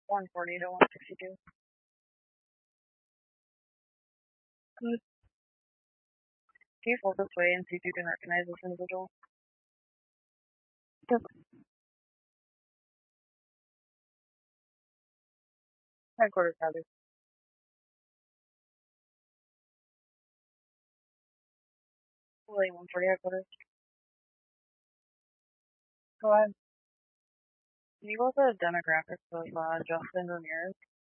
140 to 162. Can you fold this way and see if you can recognize this individual? Yep. Headquarters, Bradley. Lane 140 headquarters. Go ahead. Can you go to the demographics of Justin Ramirez?